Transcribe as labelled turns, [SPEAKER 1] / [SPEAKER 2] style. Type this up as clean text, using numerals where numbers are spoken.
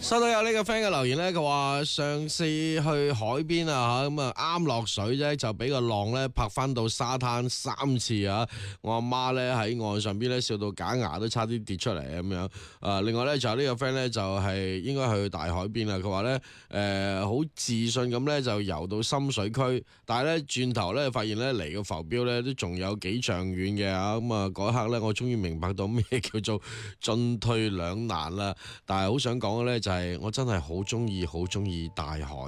[SPEAKER 1] 收到有呢個 friend 嘅留言咧，佢話上次去海邊啊嚇，咁啊啱落水啫，就俾個浪咧拍翻到沙灘3次啊！我阿媽咧喺岸上邊咧笑到假牙都差啲跌出嚟咁樣。另外咧就有呢個 friend 咧就係應該去大海邊啦。佢話咧好自信咁咧就游到深水區，但係咧轉頭咧發現咧離個浮標咧都仲有幾丈遠嘅啊！咁啊嗰一刻咧我終於明白到咩叫做進退兩難啦。但係好想講嘅咧就係我真係好中意大海。